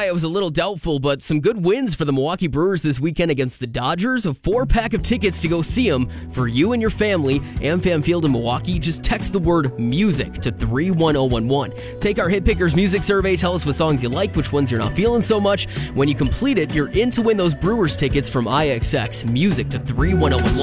why I was a little doubtful, but some good wins for the Milwaukee Brewers this weekend against the Dodgers. A 4-pack of tickets to go see them for you and your family. AmFam Field in Milwaukee. Just text the word music to 31011. Take our Hit Pickers music survey. Tell us what songs you like, which ones you're not feeling so much. When you complete it, you're in to win those Brewers tickets from IXX. Music to 31011.